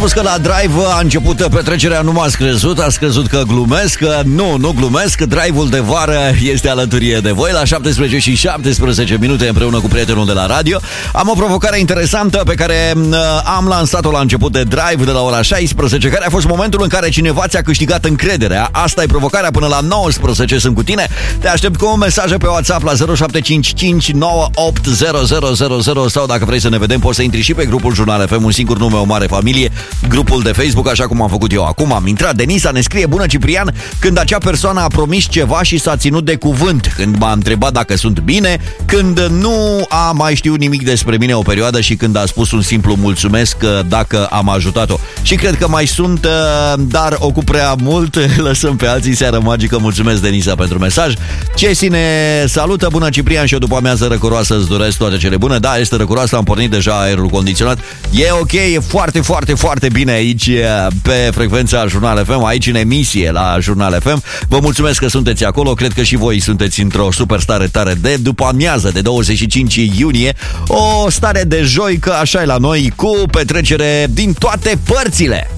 spus că la Drive a început petrecerea, nu m-a screzut, a screzut că glumesc. Nu glumesc, Drive-ul de vară este alături de voi la 17 și 17 minute împreună cu prietenul de la radio. Am o provocare interesantă pe care am lansat-o la început de Drive de la ora 16, care a fost momentul în care cineva ți-a câștigat încrederea. Asta e provocarea până la 19, sunt cu tine. Te aștept cu mesaje pe WhatsApp la 0755 980000 sau dacă vrei să ne vedem, poți să intri și pe grupul Jurnal FM, un singur nume, o mare familie, grupul de Facebook, așa cum am făcut eu acum. Am intrat, Denisa ne scrie: bună Ciprian, când acea persoană a promis ceva și s-a ținut de cuvânt, când m-a întrebat dacă sunt bine, când nu a mai știut nimic despre mine o perioadă și când a spus un simplu mulțumesc dacă am ajutat-o. Și cred că mai sunt, dar ocup prea mult. Lăsăm pe alții. Seară magică. Mulțumesc, Denisa, pentru mesaj. Cesi ne salută: bună Ciprian, și o după amiază răcoroasă, îți doresc toate cele bune. Da, este răcoroasă, am pornit deja aerul condiționat. E ok, e foarte, foarte, foarte bine aici pe frecvența Jurnal FM, aici în emisie la Jurnal FM. Vă mulțumesc că sunteți acolo. Cred că și voi sunteți într-o super stare tare de după amiază de 25 iunie. O stare de joică, așa e la noi, cu petrecere din toate părțile.